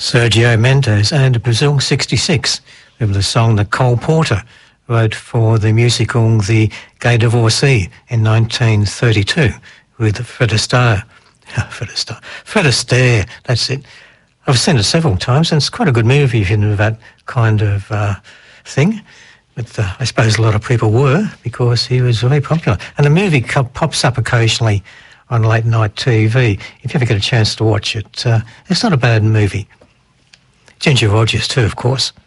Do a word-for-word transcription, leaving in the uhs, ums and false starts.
Sergio Mendes and Brazil sixty-six with the song that Cole Porter wrote for the musical The Gay Divorcee in nineteen thirty-two with Fred Astaire. Fred Astaire. Fred Astaire, that's it. I've seen it several times and it's quite a good movie if you're into that kind of uh, thing. But uh, I suppose a lot of people were because he was very popular. And the movie co- pops up occasionally on late night T V. If you ever get a chance to watch it, uh, it's not a bad movie. Ginger Rogers too, of course.